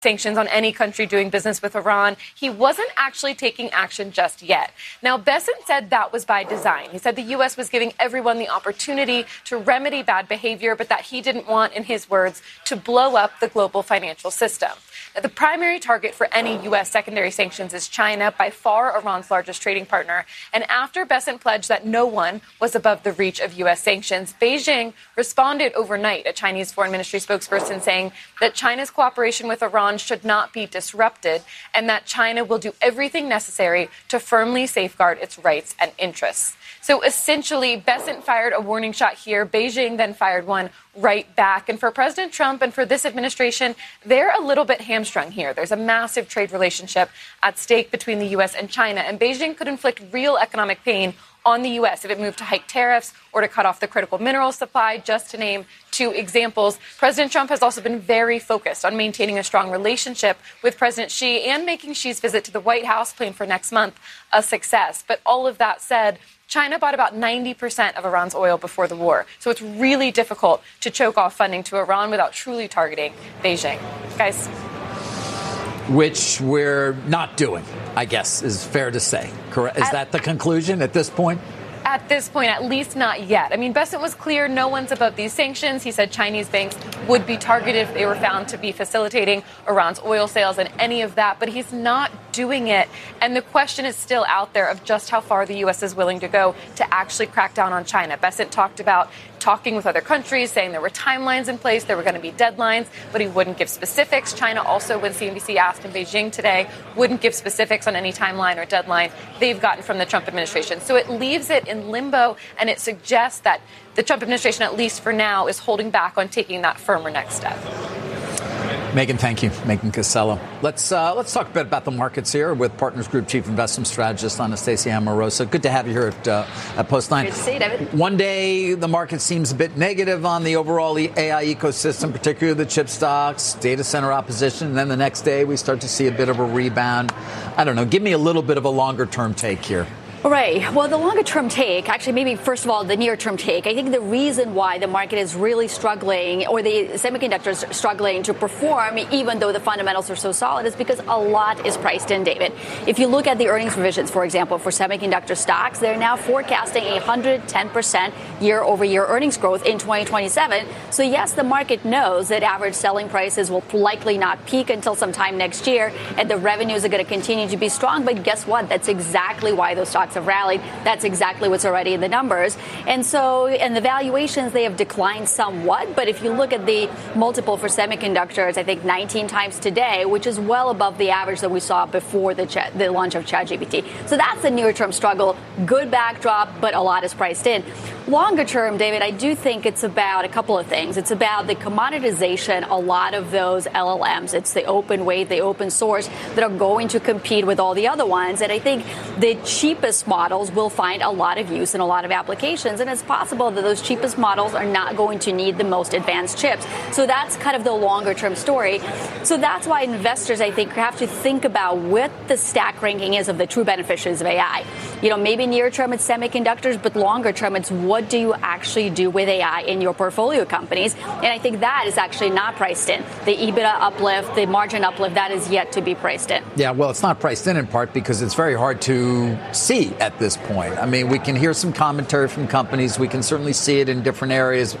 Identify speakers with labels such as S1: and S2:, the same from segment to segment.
S1: sanctions on any country doing business with Iran. He wasn't actually taking action just yet. Now, Bessent said that was by design. He said the U.S. was giving everyone the opportunity to remedy bad behavior, but that he didn't want, in his words, to blow up the global financial system. Now, the primary target for any U.S. secondary sanctions is China, by far Iran's largest trading partner. And after Bessent pledged that no one was above the reach of U.S. sanctions, Beijing responded overnight, a Chinese foreign ministry spokesperson saying that China's cooperation with Iran should not be disrupted and that China will do everything necessary to firmly safeguard its rights and interests. So essentially, Bessent fired a warning shot here. Beijing then fired one right back. And for President Trump and for this administration, they're a little bit hamstrung here. There's a massive trade relationship at stake between the U.S. and China, and Beijing could inflict real economic pain on the U.S. if it moved to hike tariffs or to cut off the critical mineral supply, just to name two examples. President Trump has also been very focused on maintaining a strong relationship with President Xi and making Xi's visit to the White House, planned for next month, a success. But all of that said, China bought about 90% of Iran's oil before the war. So it's really difficult to choke off funding to Iran without truly targeting Beijing. Guys?
S2: Which we're not doing, I guess, is fair to say. Correct? Is that the conclusion at this point?
S1: At this point, at least not yet. I mean, Bessent was clear no one's above these sanctions. He said Chinese banks would be targeted if they were found to be facilitating Iran's oil sales and any of that. But he's not doing it. And the question is still out there of just how far the U.S. is willing to go to actually crack down on China. Bessent talked about talking with other countries, saying there were timelines in place, there were going to be deadlines, but he wouldn't give specifics. China also, when CNBC asked in Beijing today, wouldn't give specifics on any timeline or deadline they've gotten from the Trump administration. So it leaves it in limbo, and it suggests that the Trump administration, at least for now, is holding back on taking that firmer next step.
S2: Megan, thank you. Megan Casello. Let's talk a bit about the markets here with Partners Group Chief Investment Strategist Anastasia Amoroso. Good to have you here at Post 9.
S3: Good to see you, David.
S2: One day, the market seems a bit negative on the overall AI ecosystem, particularly the chip stocks, data center opposition. And then the next day, we start to see a bit of a rebound. I don't know. Give me a little bit of a longer-term take here.
S3: Right. Well, the longer-term take, actually, maybe first of all, the near-term take, I think the reason why the market is really struggling, or the semiconductors struggling to perform, even though the fundamentals are so solid, is because a lot is priced in, David. If you look at the earnings revisions, for example, for semiconductor stocks, they're now forecasting 110% year-over-year earnings growth in 2027. So, yes, the market knows that average selling prices will likely not peak until sometime next year, and the revenues are going to continue to be strong. But guess what? That's exactly why those stocks have rallied. That's exactly what's already in the numbers. And so, and the valuations, they have declined somewhat. But if you look at the multiple for semiconductors, I think 19 times today, which is well above the average that we saw before the launch of ChatGPT. So that's the near-term struggle. Good backdrop, but a lot is priced in. Longer term, David, I do think it's about a couple of things. It's about the commoditization, a lot of those LLMs. It's the open weight, the open source that are going to compete with all the other ones. And I think the cheapest models will find a lot of use in a lot of applications. And it's possible that those cheapest models are not going to need the most advanced chips. So that's kind of the longer term story. So that's why investors, I think, have to think about what the stack ranking is of the true beneficiaries of AI. You know, maybe near term it's semiconductors, but longer term it's what do you actually do with AI in your portfolio companies? And I think that is actually not priced in. The EBITDA uplift, the margin uplift, that is yet to be priced in.
S2: Yeah, well, it's not priced in part because it's very hard to see at this point. I mean, we can hear some commentary from companies. We can certainly see it in different areas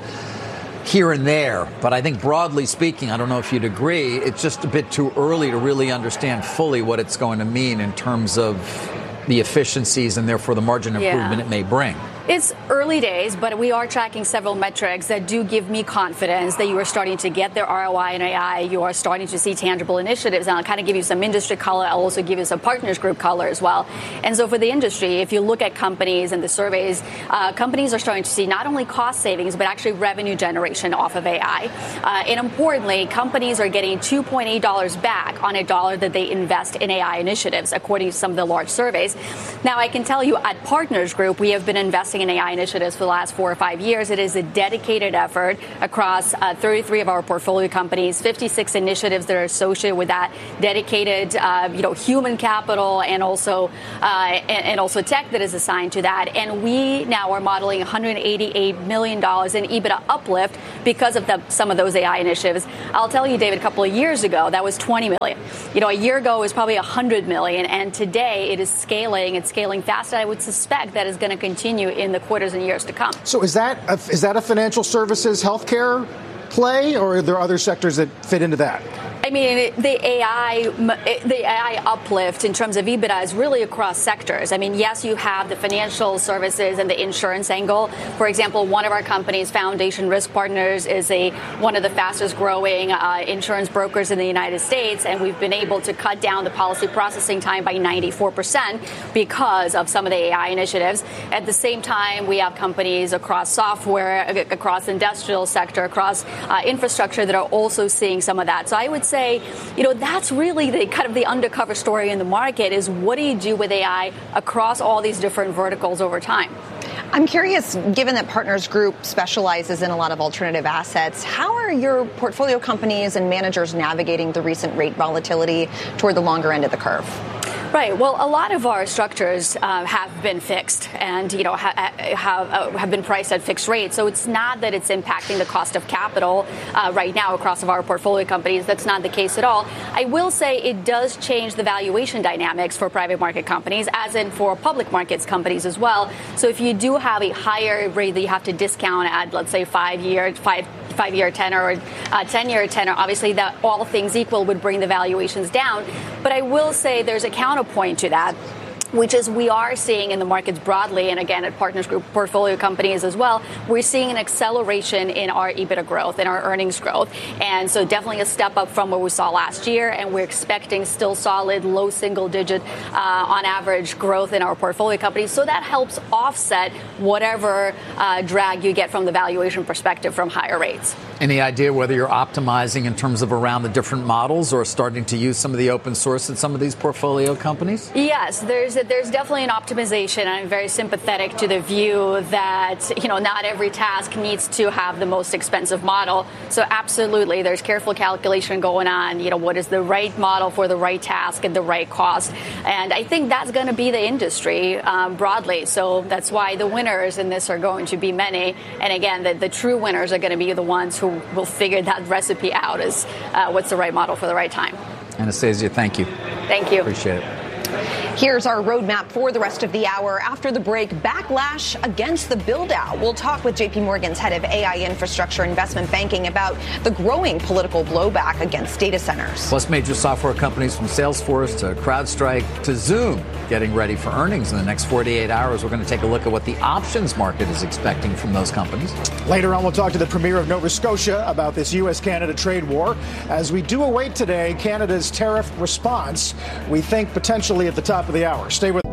S2: here and there. But I think broadly speaking, I don't know if you'd agree, it's just a bit too early to really understand fully what it's going to mean in terms of the efficiencies and therefore the margin improvement it may bring.
S3: It's early days, but we are tracking several metrics that do give me confidence that you are starting to get their ROI in AI. You are starting to see tangible initiatives. And I'll kind of give you some industry color. I'll also give you some Partners Group color as well. And so for the industry, if you look at companies and the surveys, companies are starting to see not only cost savings, but actually revenue generation off of AI. And importantly, companies are getting $2.8 back on a dollar that they invest in AI initiatives, according to some of the large surveys. Now, I can tell you at Partners Group, we have been investing investing in AI initiatives for the last 4 or 5 years. It is a dedicated effort across 33 of our portfolio companies, 56 initiatives that are associated with that, dedicated, human capital and also tech that is assigned to that. And we now are modeling $188 million in EBITDA uplift because of some of those AI initiatives. I'll tell you, David, a couple of years ago, that was 20 million. A year ago, it was probably 100 million. And today it is scaling. It's scaling fast. I would suspect that is going to continue in the quarters and years to come.
S4: So is that a financial services healthcare play, or are there other sectors that fit into that?
S3: I mean, the AI uplift in terms of EBITDA is really across sectors. I mean, yes, you have the financial services and the insurance angle. For example, one of our companies, Foundation Risk Partners, is one of the fastest growing insurance brokers in the United States. And we've been able to cut down the policy processing time by 94% because of some of the AI initiatives. At the same time, we have companies across software, across industrial sector, across infrastructure that are also seeing some of that. So I would say, that's really the kind of the undercover story in the market is what do you do with AI across all these different verticals over time?
S5: I'm curious, given that Partners Group specializes in a lot of alternative assets, how are your portfolio companies and managers navigating the recent rate volatility toward the longer end of the curve?
S3: Right. Well, a lot of our structures have been fixed and, have been priced at fixed rates. So it's not that it's impacting the cost of capital right now across our portfolio companies. That's not the case at all. I will say it does change the valuation dynamics for private market companies, as in for public markets companies as well. So if you do have a higher rate that you have to discount at, let's say, 5-year tenor or 10-year tenor, obviously that all things equal would bring the valuations down. But I will say there's a counterpoint to that, which is we are seeing in the markets broadly, and again at Partners Group portfolio companies as well, we're seeing an acceleration in our EBITDA growth, in our earnings growth. And so definitely a step up from what we saw last year, and we're expecting still solid low single digit on average growth in our portfolio companies. So that helps offset whatever drag you get from the valuation perspective from higher rates.
S2: Any idea whether you're optimizing in terms of around the different models or starting to use some of the open source in some of these portfolio companies?
S3: Yes, there's definitely an optimization. I'm very sympathetic to the view that, not every task needs to have the most expensive model. So absolutely, there's careful calculation going on. What is the right model for the right task and the right cost? And I think that's going to be the industry broadly. So that's why the winners in this are going to be many. And again, the true winners are going to be the ones who will figure that recipe out as what's the right model for the right time.
S2: Anastasia, thank you.
S3: Thank you.
S2: Appreciate it.
S5: Here's our roadmap for the rest of the hour. After the break, backlash against the build-out. We'll talk with JP Morgan's head of AI infrastructure investment banking about the growing political blowback against data centers.
S2: Plus, major software companies from Salesforce to CrowdStrike to Zoom getting ready for earnings in the next 48 hours. We're going to take a look at what the options market is expecting from those companies.
S4: Later on, we'll talk to the Premier of Nova Scotia about this U.S.-Canada trade war. As we do await today Canada's tariff response, we think potentially at the top of the hour. Stay with us.